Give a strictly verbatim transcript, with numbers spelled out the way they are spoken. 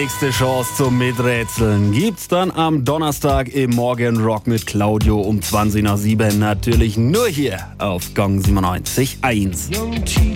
nächste Chance zum Miträtseln gibt's dann am Donnerstag im Morgenrock mit Claudio um zwanzig nach sieben. Natürlich nur hier auf Gong siebenundneunzig Komma eins.